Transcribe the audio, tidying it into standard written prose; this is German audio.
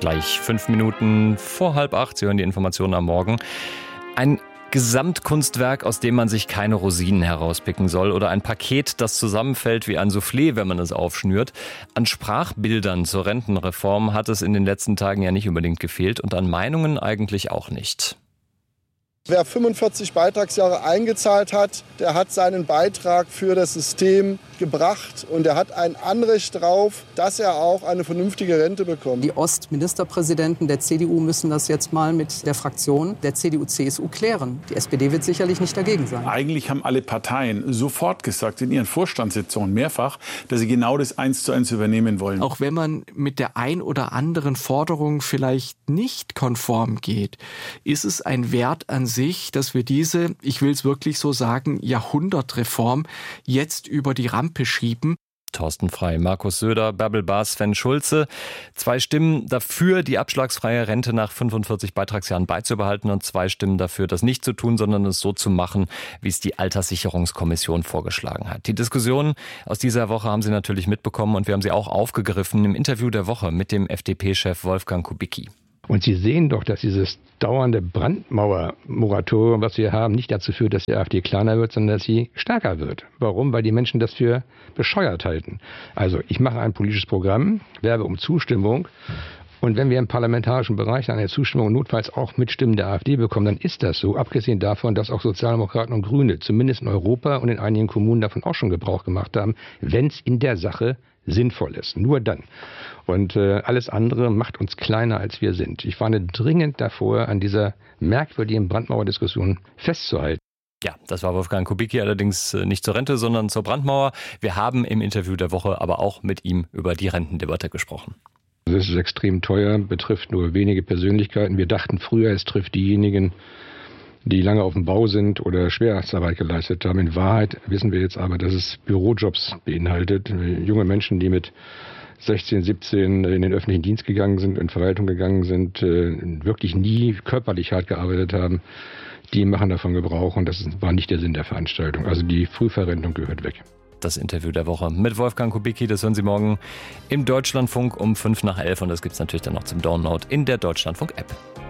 Gleich 5 Minuten vor 7:30. Sie hören die Informationen am Morgen. Ein Gesamtkunstwerk, aus dem man sich keine Rosinen herauspicken soll, oder ein Paket, das zusammenfällt wie ein Soufflé, wenn man es aufschnürt. An Sprachbildern zur Rentenreform hat es in den letzten Tagen ja nicht unbedingt gefehlt und an Meinungen eigentlich auch nicht. Wer 45 Beitragsjahre eingezahlt hat, der hat seinen Beitrag für das System gebracht und er hat ein Anrecht darauf, dass er auch eine vernünftige Rente bekommt. Die Ostministerpräsidenten der CDU müssen das jetzt mal mit der Fraktion der CDU-CSU klären. Die SPD wird sicherlich nicht dagegen sein. Eigentlich haben alle Parteien sofort gesagt, in ihren Vorstandssitzungen mehrfach, dass sie genau das 1:1 übernehmen wollen. Auch wenn man mit der ein oder anderen Forderung vielleicht nicht konform geht, ist es ein Wert an sich, dass wir diese, ich will es wirklich so sagen, Jahrhundertreform jetzt über die Rampe schieben. Thorsten Frey, Markus Söder, Bärbel Bas, Sven Schulze. 2 Stimmen dafür, die abschlagsfreie Rente nach 45 Beitragsjahren beizubehalten und 2 Stimmen dafür, das nicht zu tun, sondern es so zu machen, wie es die Alterssicherungskommission vorgeschlagen hat. Die Diskussion aus dieser Woche haben Sie natürlich mitbekommen und wir haben sie auch aufgegriffen im Interview der Woche mit dem FDP-Chef Wolfgang Kubicki. Und Sie sehen doch, dass dieses dauernde Brandmauer-Moratorium, was wir haben, nicht dazu führt, dass die AfD kleiner wird, sondern dass sie stärker wird. Warum? Weil die Menschen das für bescheuert halten. Also ich mache ein politisches Programm, werbe um Zustimmung. Und wenn wir im parlamentarischen Bereich eine Zustimmung notfalls auch mit Stimmen der AfD bekommen, dann ist das so. Abgesehen davon, dass auch Sozialdemokraten und Grüne zumindest in Europa und in einigen Kommunen davon auch schon Gebrauch gemacht haben, wenn es in der Sache sinnvoll ist. Nur dann. Und alles andere macht uns kleiner, als wir sind. Ich warne dringend davor, an dieser merkwürdigen Brandmauerdiskussion festzuhalten. Ja, das war Wolfgang Kubicki, allerdings nicht zur Rente, sondern zur Brandmauer. Wir haben im Interview der Woche aber auch mit ihm über die Rentendebatte gesprochen. Das ist extrem teuer, betrifft nur wenige Persönlichkeiten. Wir dachten früher, es trifft diejenigen, die lange auf dem Bau sind oder Schwerstarbeit geleistet haben. In Wahrheit wissen wir jetzt aber, dass es Bürojobs beinhaltet. Junge Menschen, die mit 16, 17 in den öffentlichen Dienst gegangen sind, in Verwaltung gegangen sind, wirklich nie körperlich hart gearbeitet haben, die machen davon Gebrauch und das war nicht der Sinn der Veranstaltung. Also die Frühverrentung gehört weg. Das Interview der Woche mit Wolfgang Kubicki, das hören Sie morgen im Deutschlandfunk um 11:05 und das gibt es natürlich dann noch zum Download in der Deutschlandfunk-App.